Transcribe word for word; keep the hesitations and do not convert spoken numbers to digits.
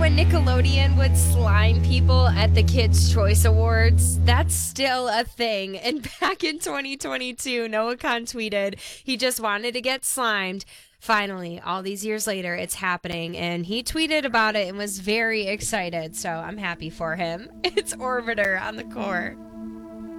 when Nickelodeon would slime people at the Kids' Choice Awards? That's still a thing. And back in twenty twenty-two, Noah Khan tweeted he just wanted to get slimed. Finally, all these years later, it's happening. And he tweeted about it and was very excited. So I'm happy for him. It's Orbiter on the core.